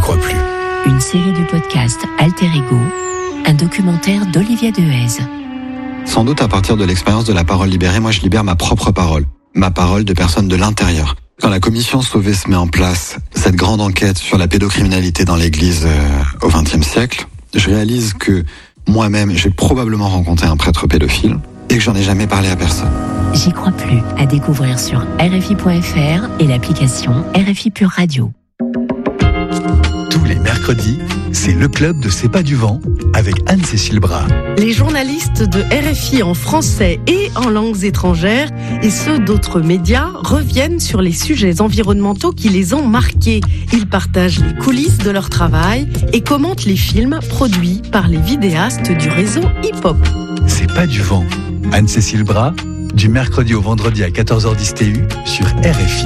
crois plus. Une série de podcasts Alter Ego, un documentaire d'Olivier Dehaze. Sans doute à partir de l'expérience de la parole libérée, moi je libère ma propre parole. Ma parole de personne de l'intérieur. Quand la commission Sauvé se met en place, cette grande enquête sur la pédocriminalité dans l'église au XXe siècle, je réalise que moi-même, j'ai probablement rencontré un prêtre pédophile et que j'en ai jamais parlé à personne. J'y crois plus, à découvrir sur RFI.fr et l'application RFI Pure Radio. Tous les mercredis, c'est le club de C'est pas du vent avec Anne-Cécile Bras. Les journalistes de RFI en français et en langues étrangères et ceux d'autres médias reviennent sur les sujets environnementaux qui les ont marqués. Ils partagent les coulisses de leur travail et commentent les films produits par les vidéastes du réseau hip-hop. C'est pas du vent. Anne-Cécile Bras, du mercredi au vendredi à 14h10 TU sur RFI.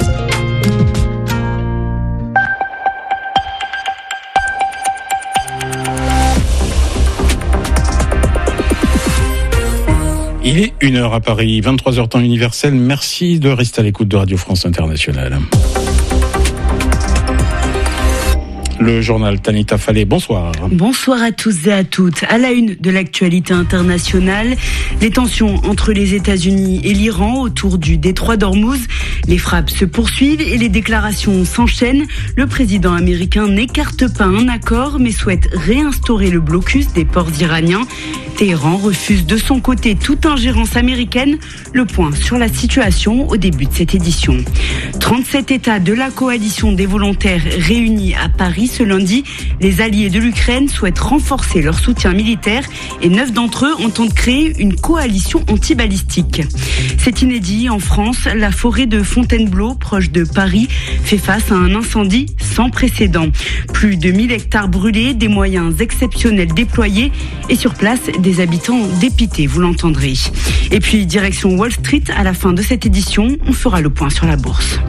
Il est 1h à Paris, 23h temps universel. Merci de rester à l'écoute de Radio France Internationale. Le journal Tanita Fallet, bonsoir. Bonsoir à tous et à toutes. À la une de l'actualité internationale, les tensions entre les États-Unis et l'Iran autour du détroit d'Ormuz. Les frappes se poursuivent et les déclarations s'enchaînent. Le président américain n'écarte pas un accord mais souhaite réinstaurer le blocus des ports iraniens. Téhéran refuse de son côté toute ingérence américaine. Le point sur la situation au début de cette édition. 37 États de la coalition des volontaires réunis à Paris ce lundi. Les alliés de l'Ukraine souhaitent renforcer leur soutien militaire et 9 d'entre eux entendent créer une coalition anti-balistique. C'est inédit en France. La forêt de Fontainebleau, proche de Paris, fait face à un incendie sans précédent. Plus de 1000 hectares brûlés, des moyens exceptionnels déployés et sur place, des habitants dépités, vous l'entendrez. Et puis, direction Wall Street, à la fin de cette édition, on fera le point sur la bourse.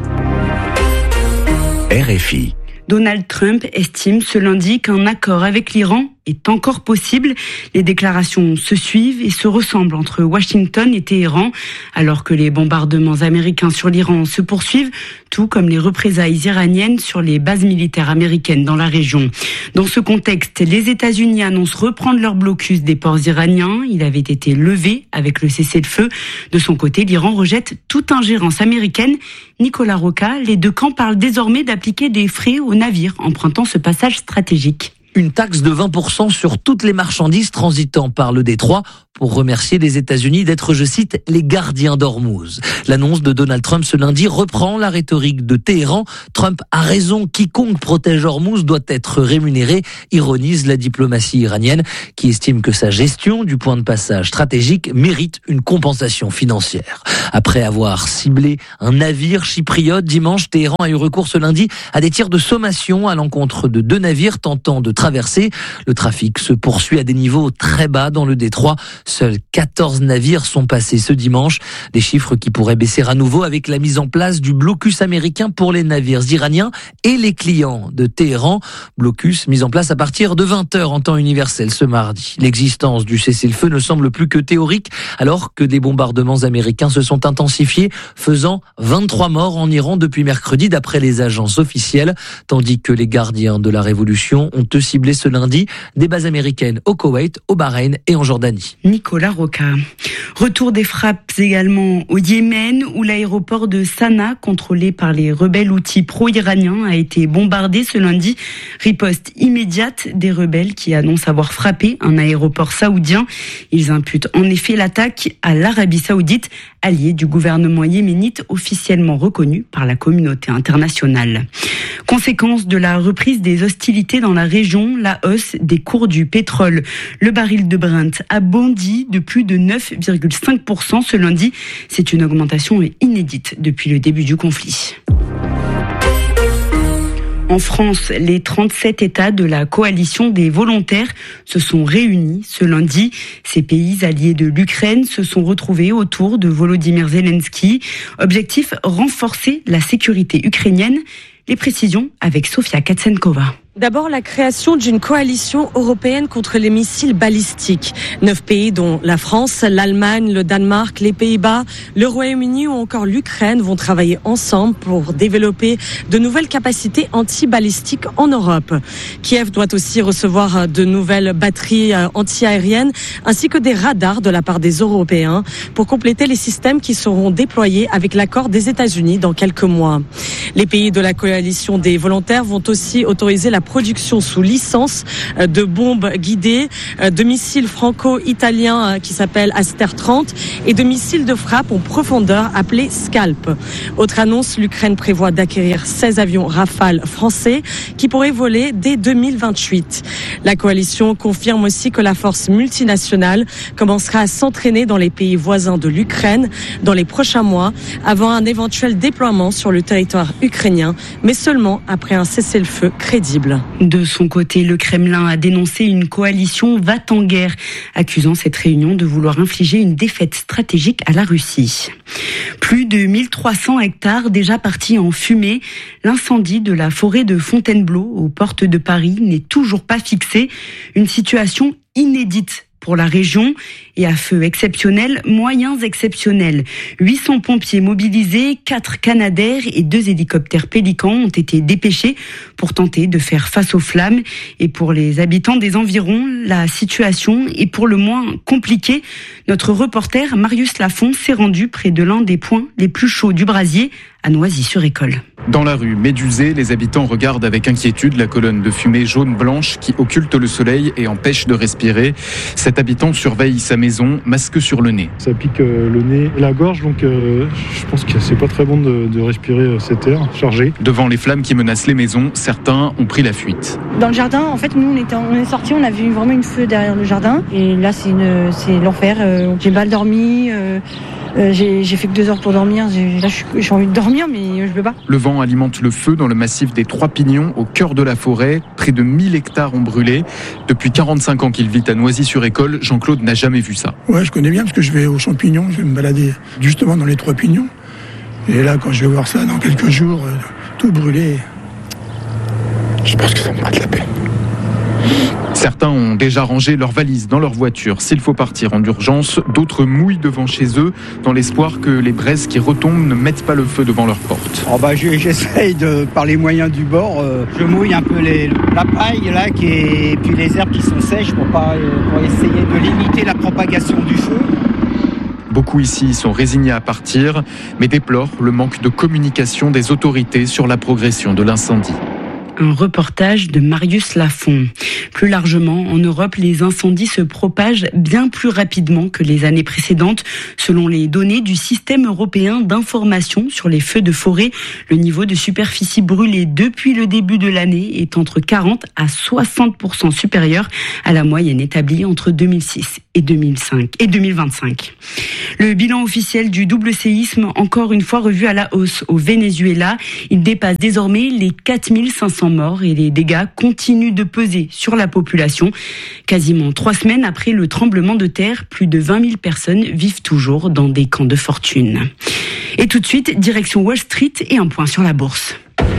RFI. Donald Trump estime ce lundi qu'un accord avec l'Iran est encore possible. Les déclarations se suivent et se ressemblent entre Washington et Téhéran, alors que les bombardements américains sur l'Iran se poursuivent, tout comme les représailles iraniennes sur les bases militaires américaines dans la région. Dans ce contexte, les États-Unis annoncent reprendre leur blocus des ports iraniens. Il avait été levé avec le cessez-le-feu. De son côté, l'Iran rejette toute ingérence américaine. Nicolas Roca, les deux camps parlent désormais d'appliquer des frais aux navires empruntant ce passage stratégique. Une taxe de 20% sur toutes les marchandises transitant par le détroit pour remercier les États-Unis d'être, je cite, les gardiens d'Ormuz. L'annonce de Donald Trump ce lundi reprend la rhétorique de Téhéran. Trump a raison, quiconque protège Ormuz doit être rémunéré, ironise la diplomatie iranienne qui estime que sa gestion du point de passage stratégique mérite une compensation financière. Après avoir ciblé un navire chypriote dimanche, Téhéran a eu recours ce lundi à des tirs de sommation à l'encontre de 2 navires tentant de traverser. Le trafic se poursuit à des niveaux très bas dans le détroit. Seuls 14 navires sont passés ce dimanche. Des chiffres qui pourraient baisser à nouveau avec la mise en place du blocus américain pour les navires iraniens et les clients de Téhéran. Blocus mis en place à partir de 20h en temps universel ce mardi. L'existence du cessez-le-feu ne semble plus que théorique alors que des bombardements américains se sont intensifiés, faisant 23 morts en Iran depuis mercredi d'après les agences officielles, tandis que les gardiens de la révolution ont ciblé ce lundi des bases américaines au Koweït, au Bahreïn et en Jordanie. Nicolas Roca. Retour des frappes également au Yémen, où l'aéroport de Sanaa, contrôlé par les rebelles houthis pro-iraniens, a été bombardé ce lundi. Riposte immédiate des rebelles qui annoncent avoir frappé un aéroport saoudien. Ils imputent en effet l'attaque à l'Arabie saoudite, allié du gouvernement yéménite officiellement reconnu par la communauté internationale. Conséquence de la reprise des hostilités dans la région, la hausse des cours du pétrole. Le baril de Brent a bondi de plus de 9,5% ce lundi. C'est une augmentation inédite depuis le début du conflit. En France, les 37 États de la coalition des volontaires se sont réunis ce lundi. Ces pays alliés de l'Ukraine se sont retrouvés autour de Volodymyr Zelensky. Objectif, renforcer la sécurité ukrainienne. Les précisions avec Sofia Katsenkova. D'abord, la création d'une coalition européenne contre les missiles balistiques. 9 pays, dont la France, l'Allemagne, le Danemark, les Pays-Bas, le Royaume-Uni ou encore l'Ukraine, vont travailler ensemble pour développer de nouvelles capacités anti-balistiques en Europe. Kiev doit aussi recevoir de nouvelles batteries anti-aériennes ainsi que des radars de la part des Européens pour compléter les systèmes qui seront déployés avec l'accord des États-Unis dans quelques mois. Les pays de la coalition des volontaires vont aussi autoriser la production sous licence de bombes guidées, de missiles franco-italiens qui s'appellent Aster 30 et de missiles de frappe en profondeur appelés Scalp. Autre annonce, l'Ukraine prévoit d'acquérir 16 avions Rafale français qui pourraient voler dès 2028. La coalition confirme aussi que la force multinationale commencera à s'entraîner dans les pays voisins de l'Ukraine dans les prochains mois avant un éventuel déploiement sur le territoire ukrainien, mais seulement après un cessez-le-feu crédible. De son côté, le Kremlin a dénoncé une coalition va-t-en-guerre, accusant cette réunion de vouloir infliger une défaite stratégique à la Russie. Plus de 1300 hectares déjà partis en fumée. L'incendie de la forêt de Fontainebleau, aux portes de Paris, n'est toujours pas fixé. Une situation inédite pour la région et à feu exceptionnel, moyens exceptionnels. 800 pompiers mobilisés, 4 Canadair et 2 hélicoptères Pélican ont été dépêchés pour tenter de faire face aux flammes. Et pour les habitants des environs, la situation est pour le moins compliquée. Notre reporter Marius Lafont s'est rendu près de l'un des points les plus chauds du brasier, à Noisy-sur-École. Dans la rue Médusée, les habitants regardent avec inquiétude la colonne de fumée jaune-blanche qui occulte le soleil et empêche de respirer. Cet habitant surveille sa maison, masque sur le nez. Ça pique le nez et la gorge, donc je pense que c'est pas très bon de respirer cet air chargé. Devant les flammes qui menacent les maisons, certains ont pris la fuite. Dans le jardin, en fait, nous on est sortis, on a vu vraiment une feu derrière le jardin. Et là, c'est l'enfer. J'ai mal dormi. J'ai fait que 2 heures pour dormir. Là, j'ai envie de dormir, mais je peux pas. Le vent alimente le feu dans le massif des Trois Pignons, au cœur de la forêt. Près de 1000 hectares ont brûlé. Depuis 45 ans qu'il vit à Noisy-sur-École, Jean-Claude n'a jamais vu ça. Ouais, je connais bien parce que je vais aux champignons, je vais me balader justement dans les Trois Pignons. Et là, quand je vais voir ça dans quelques jours, tout brûlé, je pense que ça me bat la peine. Certains ont déjà rangé leurs valises dans leur voiture s'il faut partir en urgence. D'autres mouillent devant chez eux dans l'espoir que les braises qui retombent ne mettent pas le feu devant leur porte. J'essaye par les moyens du bord. Je mouille un peu la paille là, et puis les herbes qui sont sèches pour essayer de limiter la propagation du feu. Beaucoup ici sont résignés à partir, mais déplorent le manque de communication des autorités sur la progression de l'incendie. Un reportage de Marius Lafont. Plus largement, en Europe, les incendies se propagent bien plus rapidement que les années précédentes. Selon les données du système européen d'information sur les feux de forêt, le niveau de superficie brûlée depuis le début de l'année est entre 40 à 60% supérieur à la moyenne établie entre 2006 et 2025. Le bilan officiel du double séisme, encore une fois revu à la hausse au Venezuela. Il dépasse désormais les 4500 morts et les dégâts continuent de peser sur la population. Quasiment 3 semaines après le tremblement de terre, plus de 20 000 personnes vivent toujours dans des camps de fortune. Et tout de suite, direction Wall Street et un point sur la bourse.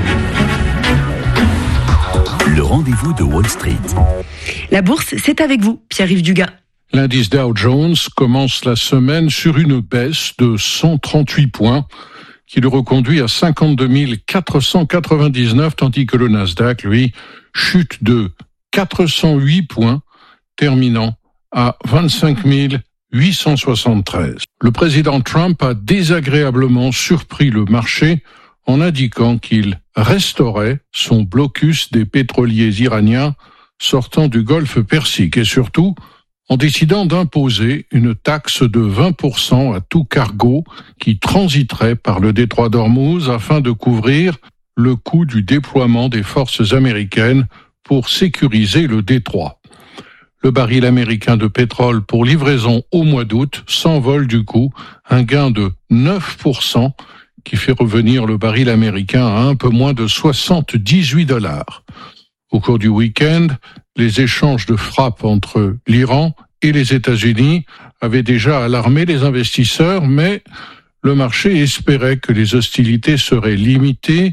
Le rendez-vous de Wall Street. La bourse, c'est avec vous, Pierre-Yves Dugas. L'indice Dow Jones commence la semaine sur une baisse de 138 points qui le reconduit à 52 499, tandis que le Nasdaq, lui, chute de 408 points, terminant à 25 873. Le président Trump a désagréablement surpris le marché en indiquant qu'il restaurait son blocus des pétroliers iraniens sortant du Golfe Persique et surtout en décidant d'imposer une taxe de 20% à tout cargo qui transiterait par le détroit d'Ormuz afin de couvrir le coût du déploiement des forces américaines pour sécuriser le détroit. Le baril américain de pétrole pour livraison au mois d'août s'envole du coup, un gain de 9% qui fait revenir le baril américain à un peu moins de $78. Au cours du week-end, les échanges de frappes entre l'Iran et les États-Unis avaient déjà alarmé les investisseurs, mais le marché espérait que les hostilités seraient limitées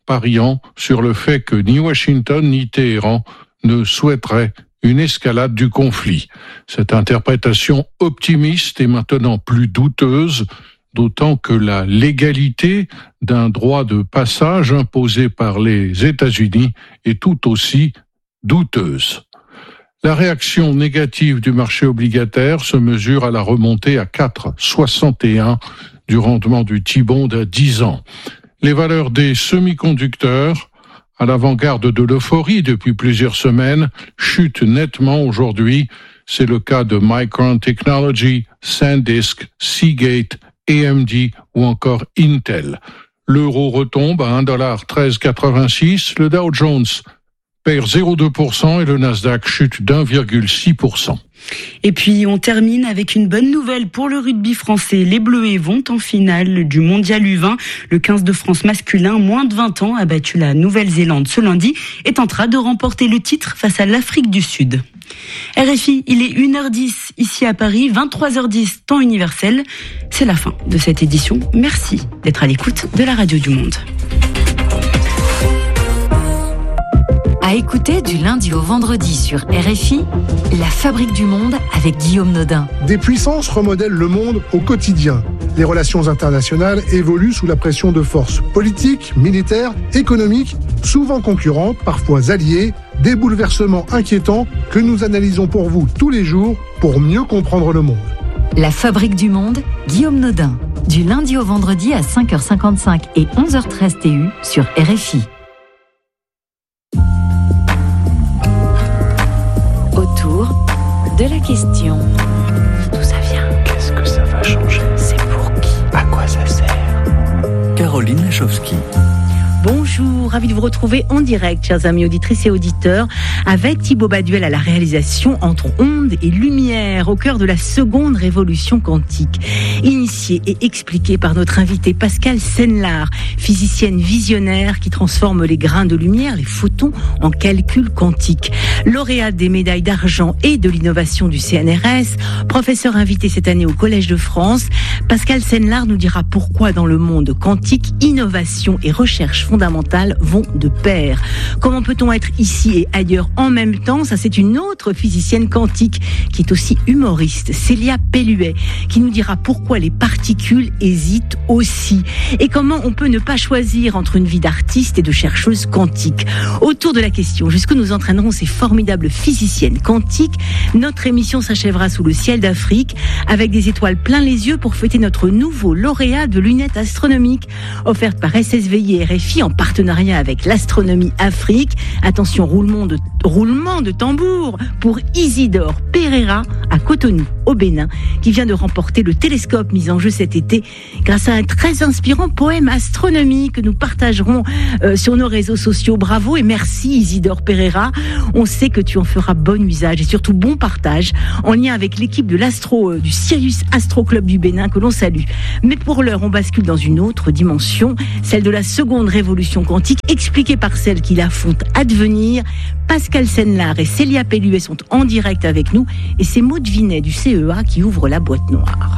pariant sur le fait que ni Washington ni Téhéran ne souhaiteraient une escalade du conflit. Cette interprétation optimiste est maintenant plus douteuse, d'autant que la légalité d'un droit de passage imposé par les États-Unis est tout aussi douteuse. La réaction négative du marché obligataire se mesure à la remontée à 4,61 du rendement du T-bond à 10 ans. Les valeurs des semi-conducteurs, à l'avant-garde de l'euphorie depuis plusieurs semaines, chutent nettement aujourd'hui. C'est le cas de Micron Technology, SanDisk, Seagate, AMD ou encore Intel. L'euro retombe à 1,1386, le Dow Jones perd 0,2% et le Nasdaq chute d'1,6%. Et puis on termine avec une bonne nouvelle pour le rugby français. Les Bleuets vont en finale du Mondial U20. Le 15 de France masculin, moins de 20 ans, a battu la Nouvelle-Zélande ce lundi et tentera de remporter le titre face à l'Afrique du Sud. RFI, il est 1h10 ici à Paris, 23h10 temps universel. C'est la fin de cette édition. Merci d'être à l'écoute de la Radio du Monde. À écouter du lundi au vendredi sur RFI, La Fabrique du Monde avec Guillaume Nodin. Des puissances remodèlent le monde au quotidien. Les relations internationales évoluent sous la pression de forces politiques, militaires, économiques, souvent concurrentes, parfois alliées, des bouleversements inquiétants que nous analysons pour vous tous les jours pour mieux comprendre le monde. La Fabrique du Monde, Guillaume Nodin. Du lundi au vendredi à 5h55 et 11h13 TU sur RFI. Autour de la question. D'où ça vient? Qu'est-ce que ça va changer? C'est pour qui? À quoi ça sert? Caroline Lachowski. Bonjour, ravi de vous retrouver en direct, chers amis auditrices et auditeurs, avec Thibaut Baduel à la réalisation entre ondes et lumière, au cœur de la seconde révolution quantique. Initiée et expliquée par notre invitée Pascale Senlar, physicienne visionnaire qui transforme les grains de lumière, les photons, en calcul quantique. Lauréate des médailles d'argent et de l'innovation du CNRS, professeur invité cette année au Collège de France, Pascale Senlar nous dira pourquoi dans le monde quantique, innovation et recherche fondamentales vont de pair. Comment peut-on être ici et ailleurs en même temps? Ça, c'est une autre physicienne quantique qui est aussi humoriste, Célia Pelluet, qui nous dira pourquoi les particules hésitent aussi et comment on peut ne pas choisir entre une vie d'artiste et de chercheuse quantique. Autour de la question, jusqu'où nous entraîneront ces formidables physiciennes quantiques, notre émission s'achèvera sous le ciel d'Afrique avec des étoiles plein les yeux pour fêter notre nouveau lauréat de lunettes astronomiques offertes par SSVI et RFI en partenariat avec l'Astronomie Afrique. Attention, roulement de tambour pour Isidore Pereira à Cotonou, au Bénin, qui vient de remporter le télescope mis en jeu cet été grâce à un très inspirant poème astronomique que nous partagerons sur nos réseaux sociaux. Bravo et merci Isidore Pereira. On sait que tu en feras bon usage et surtout bon partage en lien avec l'équipe de du Sirius Astro Club du Bénin que l'on salue. Mais pour l'heure, on bascule dans une autre dimension, celle de la seconde révolution quantique, expliquée par celle qui la font advenir. Pascale Senlar et Célia Pelluet sont en direct avec nous et c'est Maud Vinet du CEA qui ouvre la boîte noire.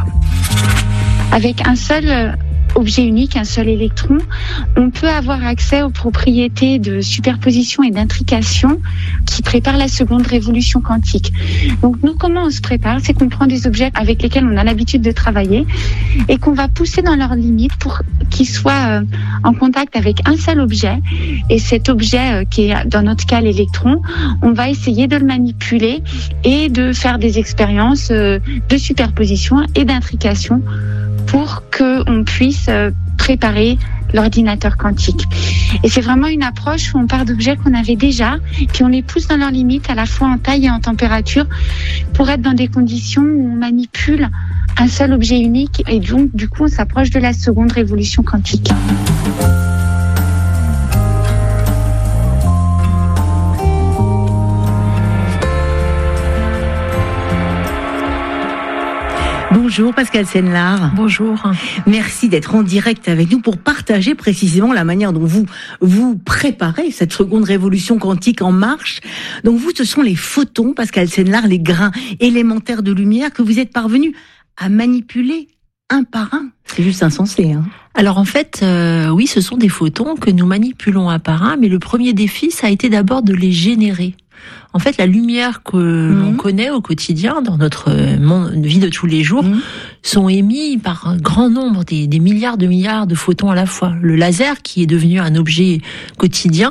Avec un seul objet unique, un seul électron, on peut avoir accès aux propriétés de superposition et d'intrication qui préparent la seconde révolution quantique. Donc nous, comment on se prépare? C'est qu'on prend des objets avec lesquels on a l'habitude de travailler et qu'on va pousser dans leurs limites pour qu'ils soient en contact avec un seul objet. Et cet objet, qui est dans notre cas l'électron, on va essayer de le manipuler et de faire des expériences de superposition et d'intrication pour qu'on puisse préparer l'ordinateur quantique. Et c'est vraiment une approche où on part d'objets qu'on avait déjà, puis on les pousse dans leurs limites à la fois en taille et en température pour être dans des conditions où on manipule un seul objet unique et donc du coup on s'approche de la seconde révolution quantique. Bonjour Pascale Senlar. Bonjour. Merci d'être en direct avec nous pour partager précisément la manière dont vous préparez cette seconde révolution quantique en marche. Donc vous, ce sont les photons, Pascale Senlar, les grains élémentaires de lumière que vous êtes parvenu à manipuler un par un. C'est juste insensé. Hein. Alors en fait, oui, ce sont des photons que nous manipulons un par un, mais le premier défi, ça a été d'abord de les générer. En fait, la lumière que l'on connaît au quotidien, dans notre vie de tous les jours, sont émis par un grand nombre, des milliards de photons à la fois. Le laser, qui est devenu un objet quotidien,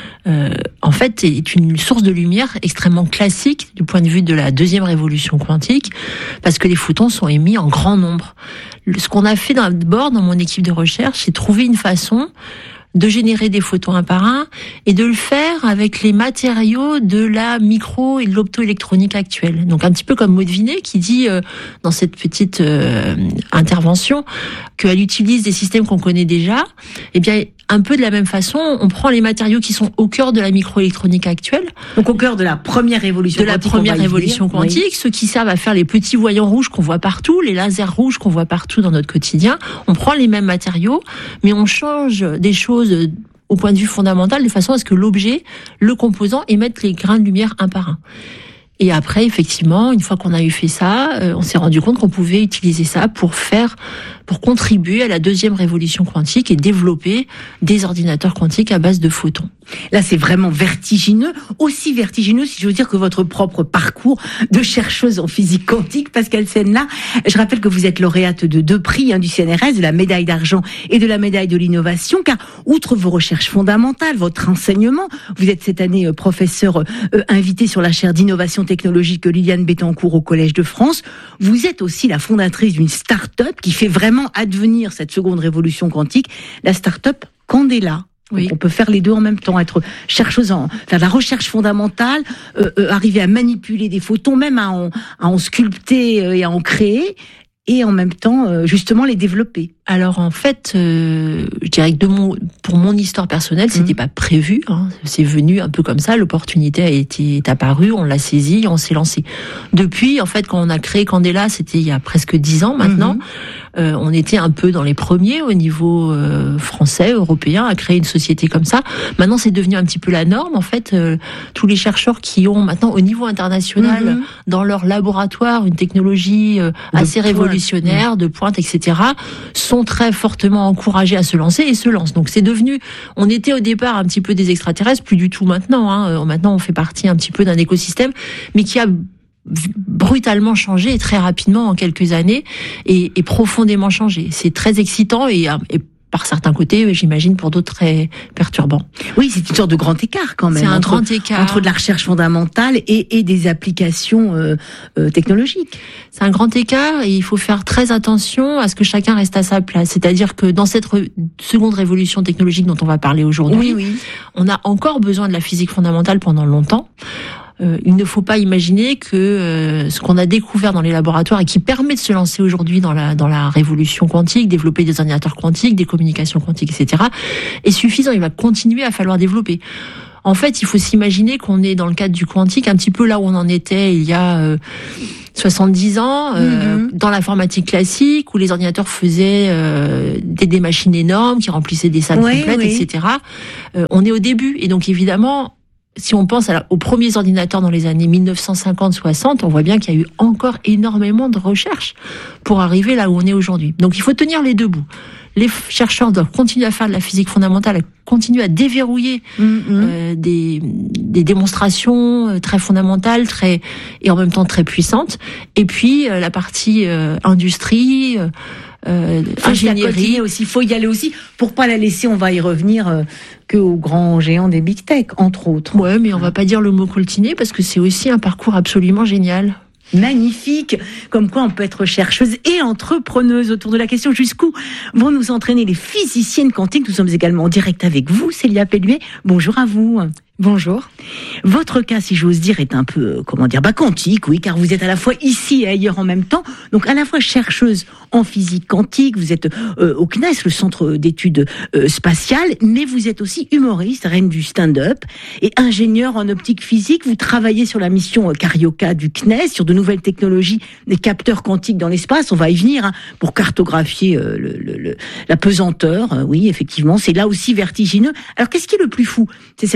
en fait, est une source de lumière extrêmement classique du point de vue de la deuxième révolution quantique, parce que les photons sont émis en grand nombre. Ce qu'on a fait d'abord dans mon équipe de recherche, c'est trouver une façon de générer des photons un par un et de le faire avec les matériaux de la micro et de l'optoélectronique actuelle. Donc un petit peu comme Maud Vinet qui dit dans cette petite intervention qu'elle utilise des systèmes qu'on connaît déjà. Eh bien, un peu de la même façon, on prend les matériaux qui sont au cœur de la microélectronique actuelle. Donc au cœur de la première révolution quantique. Oui. Ceux qui servent à faire les petits voyants rouges qu'on voit partout, les lasers rouges qu'on voit partout dans notre quotidien. On prend les mêmes matériaux, mais on change des choses au point de vue fondamental de façon à ce que l'objet, le composant, émette les grains de lumière un par un. Et après, effectivement, une fois qu'on a eu fait ça, on s'est rendu compte qu'on pouvait utiliser ça pour contribuer à la deuxième révolution quantique et développer des ordinateurs quantiques à base de photons. Là, c'est vraiment vertigineux. Aussi vertigineux, si je veux dire, que votre propre parcours de chercheuse en physique quantique. Pascale Senelat, je rappelle que vous êtes lauréate de 2 prix du CNRS, de la médaille d'argent et de la médaille de l'innovation, car outre vos recherches fondamentales, votre enseignement, vous êtes cette année professeur invité sur la chaire d'innovation technologique Liliane Bettencourt au Collège de France. Vous êtes aussi la fondatrice d'une start-up qui fait vraiment advenir cette seconde révolution quantique, la start-up Candela. Oui. On peut faire les deux en même temps, être chercheuse, faire de la recherche fondamentale, arriver à manipuler des photons, même à en sculpter et à en créer, et en même temps, justement, les développer. Alors en fait, je dirais que pour mon histoire personnelle, c'était pas prévu. Hein. C'est venu un peu comme ça. L'opportunité est apparue, on l'a saisie, on s'est lancé. Depuis, en fait, quand on a créé Candela, c'était il y a presque 10 ans maintenant. On était un peu dans les premiers au niveau français, européen, à créer une société comme ça. Maintenant, c'est devenu un petit peu la norme. En fait, tous les chercheurs qui ont maintenant au niveau international dans leur laboratoire une technologie assez révolutionnaire, de pointe, etc., sont très fortement encouragés à se lancer et se lancent. Donc c'est devenu, on était au départ un petit peu des extraterrestres, plus du tout maintenant. Hein. Maintenant, on fait partie un petit peu d'un écosystème, mais qui a brutalement changé et très rapidement en quelques années et profondément changé. C'est très excitant et par certains côtés, j'imagine, pour d'autres très perturbant. Oui, c'est une sorte de grand écart quand même. C'est un grand écart entre de la recherche fondamentale et des applications technologiques. C'est un grand écart et il faut faire très attention à ce que chacun reste à sa place. C'est-à-dire que dans cette seconde révolution technologique dont on va parler aujourd'hui, on a encore besoin de la physique fondamentale pendant longtemps. Il ne faut pas imaginer que ce qu'on a découvert dans les laboratoires et qui permet de se lancer aujourd'hui dans la révolution quantique, développer des ordinateurs quantiques, des communications quantiques, etc., est suffisant. Il va continuer à falloir développer. En fait, il faut s'imaginer qu'on est dans le cadre du quantique un petit peu là où on en était il y a 70 ans, dans l'informatique classique, où les ordinateurs faisaient des machines énormes qui remplissaient des salles complètes, etc. On est au début. Et donc, évidemment, si on pense aux premiers ordinateurs dans les années 1950-60, on voit bien qu'il y a eu encore énormément de recherches pour arriver là où on est aujourd'hui. Donc il faut tenir les deux bouts. Les chercheurs doivent continuer à faire de la physique fondamentale, continuer à déverrouiller des démonstrations très fondamentales, et en même temps très puissantes. Et puis la partie industrie, ingénierie aussi, faut y aller aussi pour pas la laisser, on va y revenir, que aux grands géants des big tech, entre autres. Ouais, mais on va pas dire le mot coltiné parce que c'est aussi un parcours absolument génial. Magnifique, comme quoi on peut être chercheuse et entrepreneuse autour de la question jusqu'où vont nous entraîner les physiciennes quantiques. Nous sommes également en direct avec vous, Célia Pelluet. Bonjour à vous. Bonjour. Votre cas, si j'ose dire, est un peu, quantique, oui, car vous êtes à la fois ici et ailleurs en même temps. Donc, à la fois chercheuse en physique quantique, vous êtes au CNES, le centre d'études spatiales, mais vous êtes aussi humoriste, reine du stand-up, et ingénieur en optique physique. Vous travaillez sur la mission Carioca du CNES, sur de nouvelles technologies, des capteurs quantiques dans l'espace. On va y venir, pour cartographier la pesanteur. Oui, effectivement, c'est là aussi vertigineux. Alors, qu'est-ce qui est le plus fou? C'est cette recherche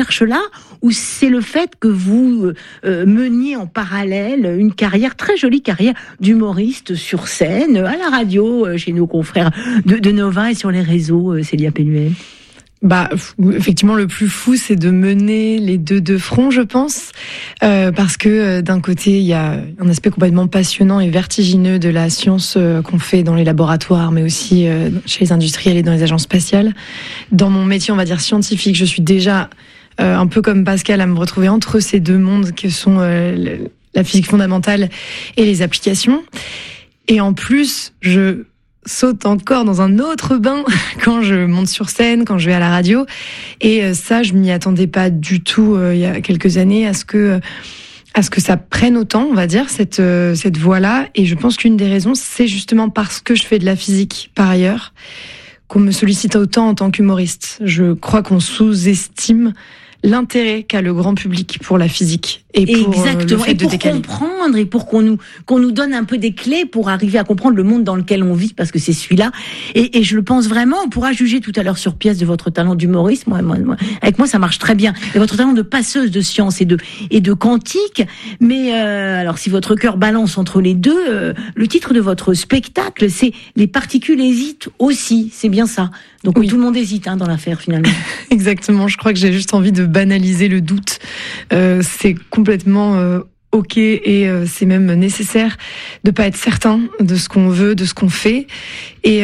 démarche-là ou c'est le fait que vous meniez en parallèle une carrière, très jolie carrière d'humoriste sur scène, à la radio, chez nos confrères de Nova et sur les réseaux, Célia Pennuel? Effectivement, le plus fou, c'est de mener les deux de front, je pense, parce que d'un côté, il y a un aspect complètement passionnant et vertigineux de la science qu'on fait dans les laboratoires, mais aussi chez les industriels et dans les agences spatiales. Dans mon métier, on va dire scientifique, je suis déjà un peu comme Pascal à me retrouver entre ces deux mondes que sont la physique fondamentale et les applications. Et en plus, je saute encore dans un autre bain quand je monte sur scène, quand je vais à la radio. Et ça, je m'y attendais pas du tout il y a quelques années à ce que ça prenne autant, on va dire, cette voie-là. Et je pense qu'une des raisons, c'est justement parce que je fais de la physique par ailleurs, qu'on me sollicite autant en tant qu'humoriste. Je crois qu'on sous-estime l'intérêt qu'a le grand public pour la physique et pour exactement, le fait et pour de décaler. comprendre et pour qu'on nous donne un peu des clés pour arriver à comprendre le monde dans lequel on vit, parce que c'est celui-là. Et je le pense vraiment. On pourra juger tout à l'heure sur pièce de votre talent d'humoriste. Avec moi, ça marche très bien. Et votre talent de passeuse de science et de quantique. Mais alors, si votre cœur balance entre les deux, le titre de votre spectacle, c'est Les particules hésitent aussi. C'est bien ça. Donc oui, tout le monde hésite dans l'affaire finalement. Exactement. Je crois que j'ai juste envie de banaliser le doute. C'est complètement ok et c'est même nécessaire de pas être certain de ce qu'on veut, de ce qu'on fait. Et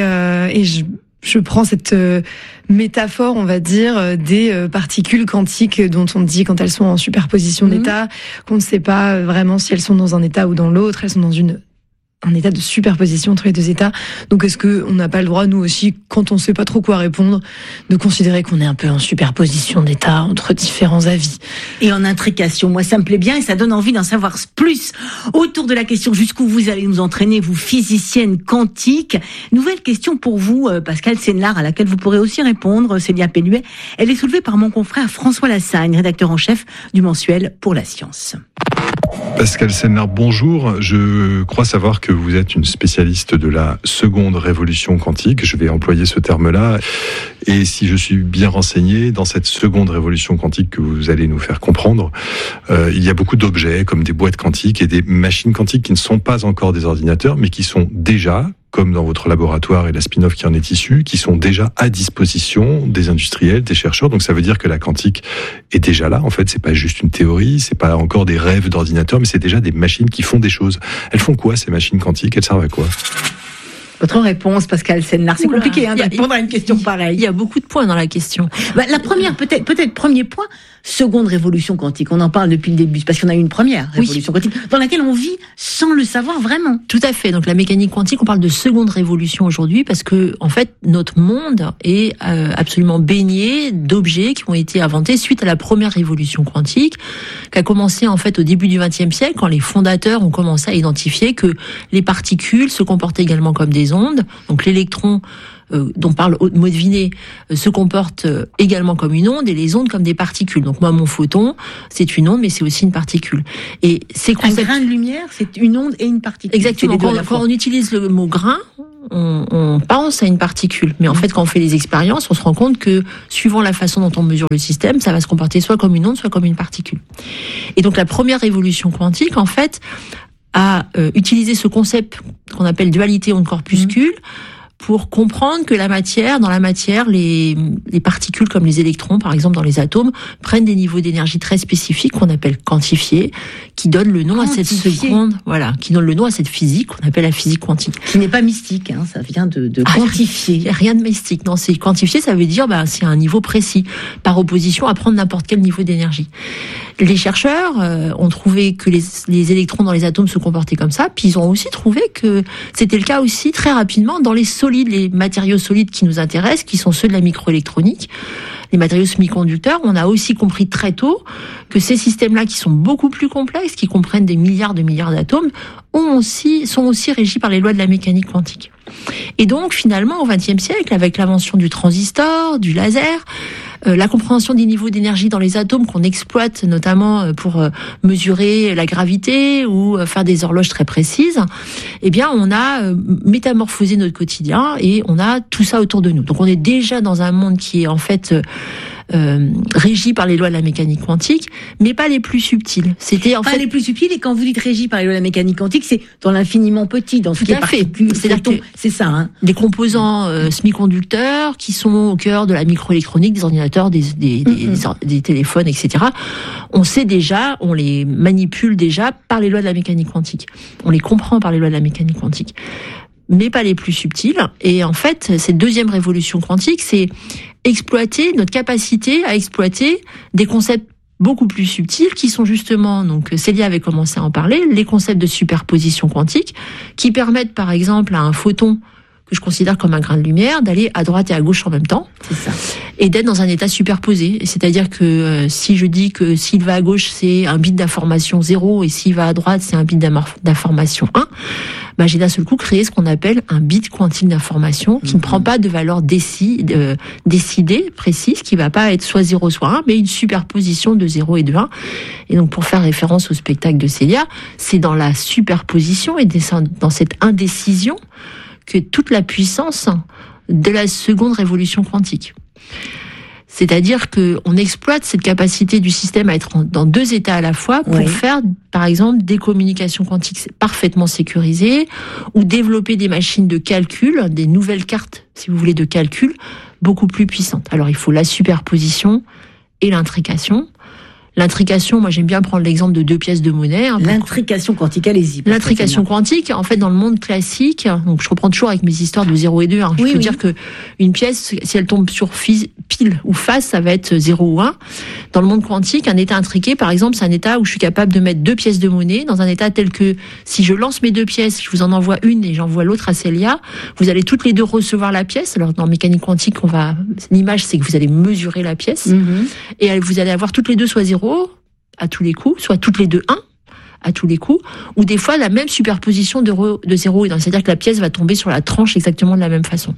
je prends cette métaphore, on va dire, des particules quantiques dont on dit quand elles sont en superposition d'état, qu'on ne sait pas vraiment si elles sont dans un état ou dans l'autre. Elles sont dans un état de superposition entre les deux états. Donc est-ce qu'on n'a pas le droit, nous aussi, quand on ne sait pas trop quoi répondre, de considérer qu'on est un peu en superposition d'état entre différents avis et en intrication? Moi, ça me plaît bien et ça donne envie d'en savoir plus autour de la question jusqu'où vous allez nous entraîner, vous, physicienne quantique. Nouvelle question pour vous, Pascal Sénelard, à laquelle vous pourrez aussi répondre, Célia Pennuel. Elle est soulevée par mon confrère François Lassagne, rédacteur en chef du mensuel Pour la Science. Pascal Sénelard, bonjour. Je crois savoir que vous êtes une spécialiste de la seconde révolution quantique. Je vais employer ce terme-là. Et si je suis bien renseigné, dans cette seconde révolution quantique que vous allez nous faire comprendre, il y a beaucoup d'objets comme des boîtes quantiques et des machines quantiques qui ne sont pas encore des ordinateurs, mais qui sont déjà, comme dans votre laboratoire et la spin-off qui en est issue, qui sont déjà à disposition des industriels, des chercheurs. Donc ça veut dire que la quantique est déjà là. En fait, c'est pas juste une théorie, c'est pas encore des rêves d'ordinateurs, mais c'est déjà des machines qui font des choses. Elles font quoi, ces machines quantiques? Elles servent à quoi? Votre réponse, Pascal Sénelard, c'est compliqué de répondre à une question pareille. Il y a beaucoup de points dans la question. La première, peut-être premier point, seconde révolution quantique. On en parle depuis le début, parce qu'on a eu une première révolution quantique dans laquelle on vit sans le savoir vraiment. Tout à fait. Donc la mécanique quantique, on parle de seconde révolution aujourd'hui parce que en fait notre monde est absolument baigné d'objets qui ont été inventés suite à la première révolution quantique, qui a commencé en fait au début du XXe siècle, quand les fondateurs ont commencé à identifier que les particules se comportaient également comme des ondes. Donc l'électron dont parle Maudevinet se comporte également comme une onde et les ondes comme des particules. Donc moi, mon photon, c'est une onde, mais c'est aussi une particule. Et ces concepts... Un grain de lumière, c'est une onde et une particule. Exactement. Quand on utilise le mot grain, on pense à une particule. Mais en fait, quand on fait les expériences, on se rend compte que suivant la façon dont on mesure le système, ça va se comporter soit comme une onde, soit comme une particule. Et donc la première révolution quantique, en fait, a utilisé ce concept qu'on appelle dualité onde-corpuscule pour comprendre que dans la matière, les particules comme les électrons, par exemple dans les atomes, prennent des niveaux d'énergie très spécifiques qu'on appelle quantifiés, qui donnent le nom à cette seconde, qui donne le nom à cette physique qu'on appelle la physique quantique. Qui n'est pas mystique, ça vient de quantifier. Il n'y a rien de mystique. Non, c'est quantifié, ça veut dire, c'est un niveau précis, par opposition à prendre n'importe quel niveau d'énergie. Les chercheurs ont trouvé que les électrons dans les atomes se comportaient comme ça, puis ils ont aussi trouvé que c'était le cas aussi très rapidement dans les solides, les matériaux solides qui nous intéressent, qui sont ceux de la microélectronique, les matériaux semi-conducteurs. On a aussi compris très tôt que ces systèmes-là, qui sont beaucoup plus complexes, qui comprennent des milliards d'atomes, sont aussi régis par les lois de la mécanique quantique. Et donc, finalement, au XXe siècle, avec l'invention du transistor, du laser, la compréhension des niveaux d'énergie dans les atomes qu'on exploite notamment pour mesurer la gravité ou faire des horloges très précises, eh bien on a métamorphosé notre quotidien et on a tout ça autour de nous. Donc on est déjà dans un monde qui est en fait régis par les lois de la mécanique quantique, mais pas les plus subtiles. C'était en fait les plus subtiles. Et quand vous dites régis par les lois de la mécanique quantique, c'est dans l'infiniment petit, dans ce qui est particules. C'est ça. Hein. Des composants semi-conducteurs qui sont au cœur de la microélectronique, des ordinateurs, des téléphones, etc. On sait déjà, on les manipule déjà par les lois de la mécanique quantique. On les comprend par les lois de la mécanique quantique, mais pas les plus subtiles. Et en fait, cette deuxième révolution quantique, c'est exploiter notre capacité à exploiter des concepts beaucoup plus subtils qui sont justement, donc Célia avait commencé à en parler, les concepts de superposition quantique qui permettent par exemple à un photon que je considère comme un grain de lumière d'aller à droite et à gauche en même temps. C'est ça. Et d'être dans un état superposé. C'est-à-dire que si je dis que s'il va à gauche, c'est un bit d'information 0 et s'il va à droite, c'est un bit d'information 1, bah, j'ai d'un seul coup créé ce qu'on appelle un bit quantique d'information qui ne prend pas de valeur décidée, précise, qui va pas être soit 0 soit 1, mais une superposition de 0 et de 1. Et donc, pour faire référence au spectacle de Célia, c'est dans la superposition et dans cette indécision que toute la puissance de la seconde révolution quantique. C'est-à-dire que on exploite cette capacité du système à être dans deux états à la fois pour faire, par exemple, des communications quantiques parfaitement sécurisées ou développer des machines de calcul, des nouvelles cartes, si vous voulez, de calcul beaucoup plus puissantes. Alors, il faut la superposition et l'intrication. L'intrication, moi j'aime bien prendre l'exemple de deux pièces de monnaie. L'intrication quantique, allez-y. L'intrication quantique, en fait, dans le monde classique, donc je reprends toujours avec mes histoires de 0 et 2. Je peux dire que une pièce, si elle tombe sur pile ou face, ça va être 0 ou 1. Dans le monde quantique, un état intriqué, par exemple, c'est un état où je suis capable de mettre deux pièces de monnaie dans un état tel que si je lance mes deux pièces, je vous en envoie une et j'envoie l'autre à Célia, vous allez toutes les deux recevoir la pièce. Alors dans mécanique quantique, l'image c'est que vous allez mesurer la pièce et vous allez avoir toutes les deux soit 0 à tous les coups, soit toutes les deux 1 à tous les coups, ou des fois la même superposition de 0 et 1, c'est-à-dire que la pièce va tomber sur la tranche exactement de la même façon.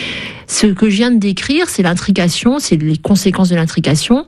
Ce que je viens de décrire, c'est l'intrication, c'est les conséquences de l'intrication.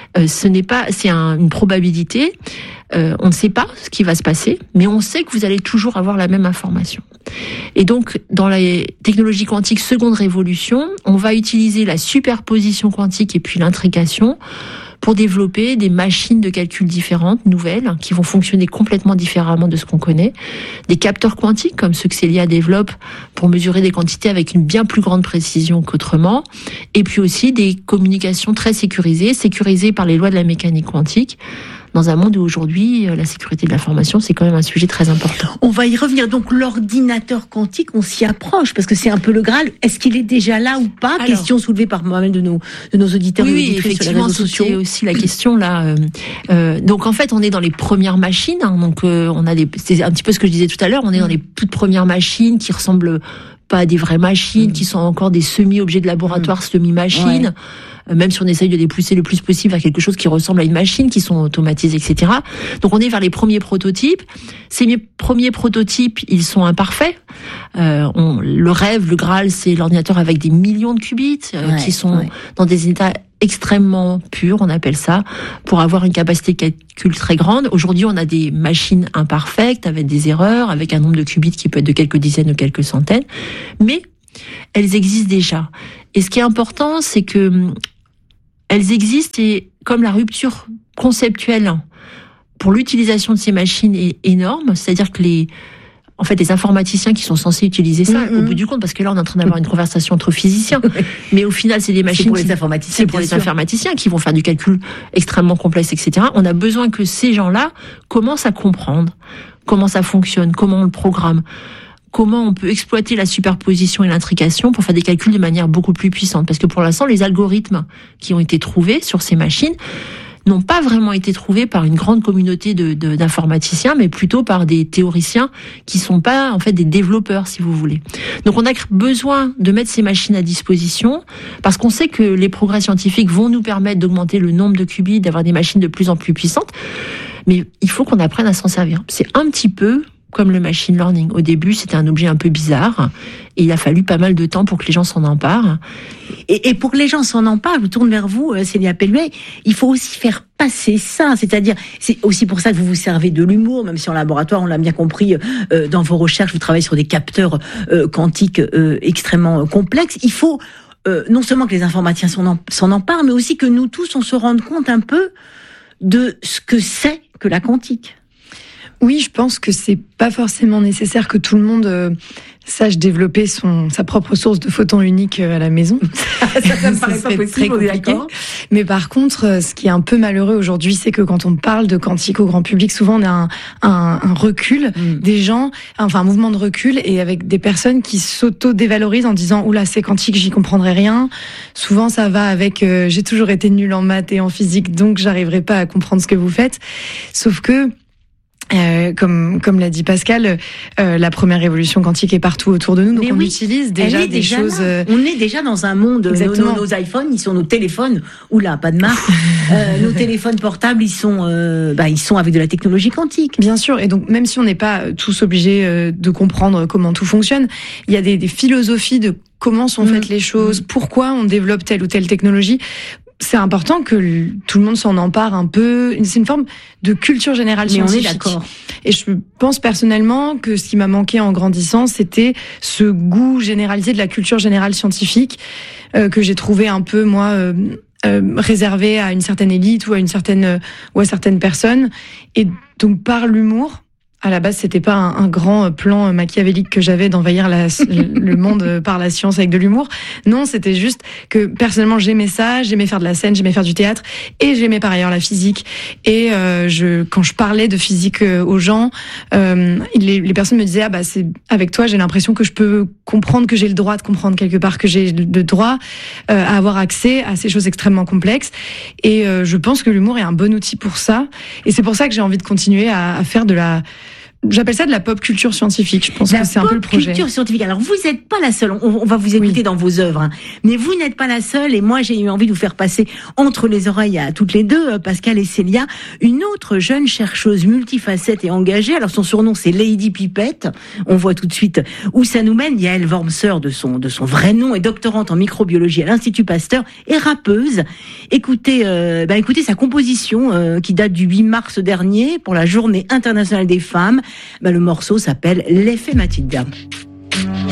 C'est une probabilité. On ne sait pas ce qui va se passer, mais on sait que vous allez toujours avoir la même information. Et donc, dans les technologies quantiques seconde révolution, on va utiliser la superposition quantique et puis l'intrication pour développer des machines de calcul différentes, nouvelles, qui vont fonctionner complètement différemment de ce qu'on connaît. Des capteurs quantiques, comme ceux que Célia développe, pour mesurer des quantités avec une bien plus grande précision qu'autrement. Et puis aussi des communications très sécurisées par les lois de la mécanique quantique. Dans un monde où aujourd'hui, la sécurité de l'information, c'est quand même un sujet très important. On va y revenir. Donc, l'ordinateur quantique, on s'y approche, parce que c'est un peu le Graal. Est-ce qu'il est déjà là ou pas? Question soulevée par moi-même de nos auditeurs et auditrices effectivement, sur les réseaux sociaux. C'est aussi la question, là. Donc, en fait, on est dans les premières machines. Donc, c'est un petit peu ce que je disais tout à l'heure, on est dans les toutes premières machines qui ressemblent pas à des vraies machines, qui sont encore des semi-objets de laboratoire, semi-machines. Même si on essaye de les pousser le plus possible vers quelque chose qui ressemble à une machine, qui sont automatisées, etc. Donc on est vers les premiers prototypes. Ces premiers prototypes, ils sont imparfaits. Le rêve, le Graal, c'est l'ordinateur avec des millions de qubits qui sont dans des états extrêmement purs, on appelle ça, pour avoir une capacité de calcul très grande. Aujourd'hui, on a des machines imparfaites, avec des erreurs, avec un nombre de qubits qui peut être de quelques dizaines ou quelques centaines. Mais elles existent déjà. Et ce qui est important, c'est que elles existent et comme la rupture conceptuelle pour l'utilisation de ces machines est énorme, c'est-à-dire que les informaticiens qui sont censés utiliser ça, au bout du compte, parce que là on est en train d'avoir une conversation entre physiciens, mais au final c'est des machines pour les informaticiens, informaticiens qui vont faire du calcul extrêmement complexe, etc. On a besoin que ces gens-là commencent à comprendre comment ça fonctionne, comment on le programme, comment on peut exploiter la superposition et l'intrication pour faire des calculs de manière beaucoup plus puissante. Parce que pour l'instant, les algorithmes qui ont été trouvés sur ces machines n'ont pas vraiment été trouvés par une grande communauté d'informaticiens, mais plutôt par des théoriciens qui sont pas, en fait, des développeurs, si vous voulez. Donc, on a besoin de mettre ces machines à disposition parce qu'on sait que les progrès scientifiques vont nous permettre d'augmenter le nombre de qubits, d'avoir des machines de plus en plus puissantes. Mais il faut qu'on apprenne à s'en servir. C'est un petit peu comme le machine learning. Au début, c'était un objet un peu bizarre et il a fallu pas mal de temps pour que les gens s'en emparent. Et pour que les gens s'en emparent, je tourne vers vous, Célia Pelluet, il faut aussi faire passer ça. C'est-à-dire, c'est aussi pour ça que vous vous servez de l'humour, même si en laboratoire, on l'a bien compris, dans vos recherches, vous travaillez sur des capteurs quantiques extrêmement complexes. Il faut non seulement que les informaticiens s'en emparent, mais aussi que nous tous, on se rende compte un peu de ce que c'est que la quantique. Oui, je pense que c'est pas forcément nécessaire que tout le monde sache développer sa propre source de photons uniques à la maison. ça me paraît pas possible, on est d'accord. Mais par contre, ce qui est un peu malheureux aujourd'hui, c'est que quand on parle de quantique au grand public, souvent on a un recul des gens, enfin un mouvement de recul, et avec des personnes qui s'auto-dévalorisent en disant « Oula, c'est quantique, j'y comprendrai rien ». Souvent, ça va avec « J'ai toujours été nulle en maths et en physique, donc j'arriverai pas à comprendre ce que vous faites ». Sauf que comme l'a dit Pascal, la première révolution quantique est partout autour de nous, donc on utilise déjà des choses. On est déjà dans un monde. Nos iPhones, ils sont nos téléphones. Oula, pas de marque. Nos téléphones portables, ils sont avec de la technologie quantique. Bien sûr. Et donc même si on n'est pas tous obligés de comprendre comment tout fonctionne, il y a des philosophies de comment sont faites les choses, pourquoi on développe telle ou telle technologie. C'est important que tout le monde s'en empare un peu. C'est une forme de culture générale scientifique. On est d'accord. Et je pense personnellement que ce qui m'a manqué en grandissant, c'était ce goût généralisé de la culture générale scientifique que j'ai trouvé un peu, moi, réservé à une certaine élite ou à certaines personnes. Et donc, par l'humour, à la base, c'était pas un grand plan machiavélique que j'avais d'envahir le monde par la science avec de l'humour. Non, c'était juste que personnellement j'aimais ça, j'aimais faire de la scène, j'aimais faire du théâtre, et j'aimais par ailleurs la physique. Et quand je parlais de physique aux gens, les personnes me disaient c'est avec toi, j'ai l'impression que je peux comprendre, que j'ai le droit de comprendre quelque part, que j'ai le droit à avoir accès à ces choses extrêmement complexes. Et je pense que l'humour est un bon outil pour ça. Et c'est pour ça que j'ai envie de continuer à faire j'appelle ça de la pop culture scientifique. Je pense que c'est un peu le projet. La pop culture scientifique. Alors, vous n'êtes pas la seule. On va vous écouter dans vos œuvres. Hein. Mais vous n'êtes pas la seule. Et moi, j'ai eu envie de vous faire passer entre les oreilles à toutes les deux, Pascal et Célia, une autre jeune chercheuse multifacette et engagée. Alors, son surnom, c'est Lady Pipette. On voit tout de suite où ça nous mène. Yael Wormser, de son vrai nom, est doctorante en microbiologie à l'Institut Pasteur et rappeuse. Écoutez sa composition qui date du 8 mars dernier pour la Journée internationale des femmes. Le morceau s'appelle L'effet Mathilda.